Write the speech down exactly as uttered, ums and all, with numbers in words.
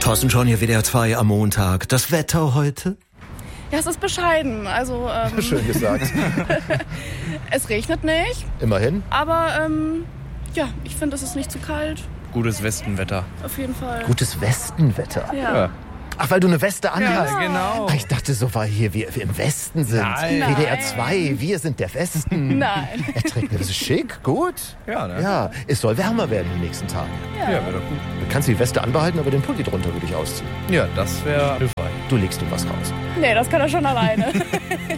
Thorsten John hier, W D R zwei am Montag. Das Wetter heute? Ja, es ist bescheiden. Also, ähm, Schön gesagt. es regnet nicht. Immerhin. Aber ähm, ja, ich finde, es ist nicht zu kalt. Gutes Westenwetter. Auf jeden Fall. Gutes Westenwetter. Ja. Ja. Ach, weil du eine Weste anhast. Ja, genau. Ach, ich dachte so, weil hier wir, wir im Westen sind. Nein. W D R zwei, wir sind der Westen. Nein. Er trägt mir das ist schick, gut. Ja, ne? Ja, es soll wärmer werden die nächsten Tage. Ja, wäre doch gut. Du kannst die Weste anbehalten, aber den Pulli drunter würde ich ausziehen. Ja, das wäre hilfreich. Du legst ihm was raus. Nee, das kann er schon alleine.